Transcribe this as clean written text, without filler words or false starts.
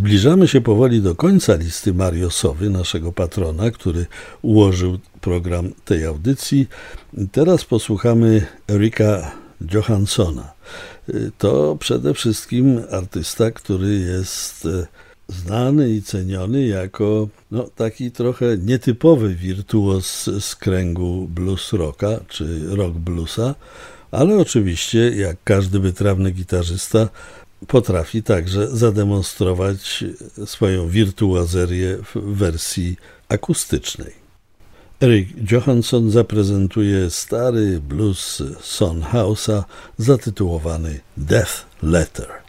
Zbliżamy się powoli do końca listy Mariosowy, naszego patrona, który ułożył program tej audycji. Teraz posłuchamy Erika Johanssona. To przede wszystkim artysta, który jest znany i ceniony jako taki trochę nietypowy wirtuoz z kręgu blues rocka czy rock bluesa, ale oczywiście, jak każdy wytrawny gitarzysta, potrafi także zademonstrować swoją wirtuozerię w wersji akustycznej. Erik Johansson zaprezentuje stary blues Son House'a zatytułowany Death Letter.